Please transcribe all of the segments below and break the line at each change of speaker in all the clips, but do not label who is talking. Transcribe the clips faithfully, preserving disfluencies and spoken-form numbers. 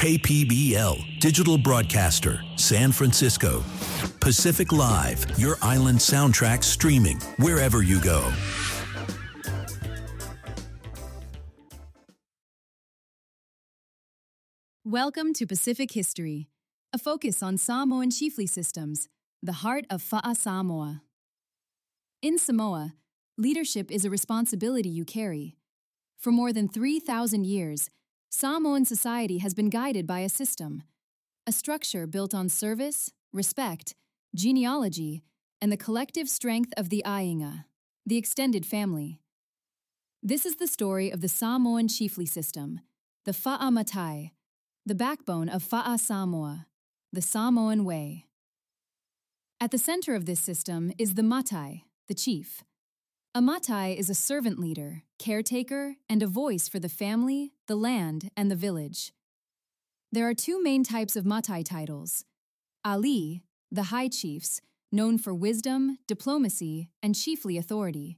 K P B L, digital broadcaster, San Francisco. Pacific Live, your island soundtrack streaming wherever you go.
Welcome to Pacific History, a focus on Samoan chiefly systems, the heart of Fa'a Samoa. In Samoa, leadership is a responsibility you carry. For more than three thousand years, Samoan society has been guided by a system, a structure built on service, respect, genealogy, and the collective strength of the Ainga, the extended family. This is the story of the Samoan chiefly system, the Fa'amatai, the backbone of Fa'a Samoa, the Samoan way. At the center of this system is the Matai, the chief. A Matai is a servant leader, caretaker, and a voice for the family, the land, and the village. There are two main types of Matai titles. Ali, the high chiefs, known for wisdom, diplomacy, and chiefly authority.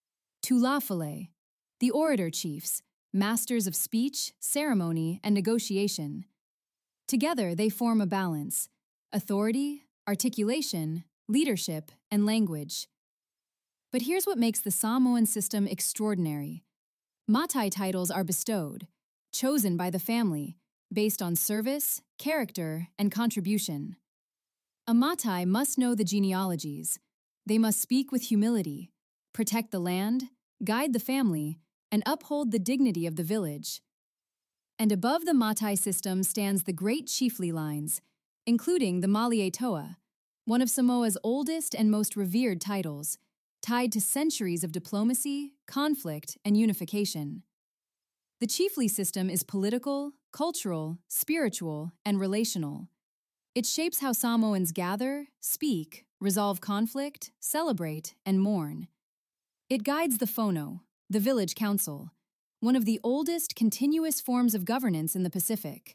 Tulafale, the orator chiefs, masters of speech, ceremony, and negotiation. Together, they form a balance: authority, articulation, leadership, and language. But here's what makes the Samoan system extraordinary. Matai titles are bestowed, chosen by the family, based on service, character, and contribution. A Matai must know the genealogies. They must speak with humility, protect the land, guide the family, and uphold the dignity of the village. And above the Matai system stands the great chiefly lines, including the Malietoa, one of Samoa's oldest and most revered titles, tied to centuries of diplomacy, conflict, and unification. The chiefly system is political, cultural, spiritual, and relational. It shapes how Samoans gather, speak, resolve conflict, celebrate, and mourn. It guides the Fono, the village council, one of the oldest continuous forms of governance in the Pacific.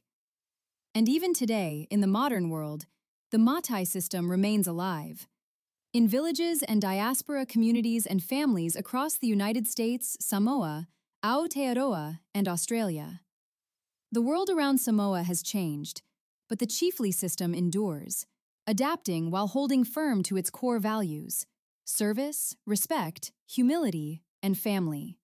And even today, in the modern world, the Matai system remains alive. In villages and diaspora communities and families across the United States, Samoa, Aotearoa, and Australia. The world around Samoa has changed, but the chiefly system endures, adapting while holding firm to its core values: service, respect, humility, and family.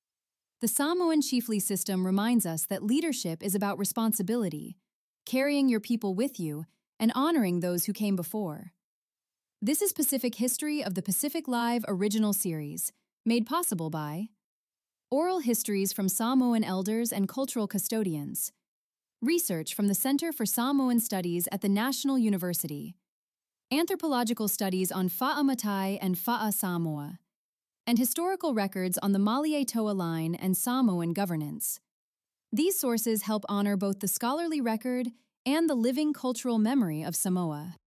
The Samoan chiefly system reminds us that leadership is about responsibility, carrying your people with you, and honoring those who came before. This is Pacific History of the Pacific Live original series, made possible by Oral Histories from Samoan Elders and Cultural Custodians, research from the Center for Samoan Studies at the National University, anthropological studies on Fa'amatai and Fa'a Samoa, and historical records on the Malietoa line and Samoan governance. These sources help honor both the scholarly record and the living cultural memory of Samoa.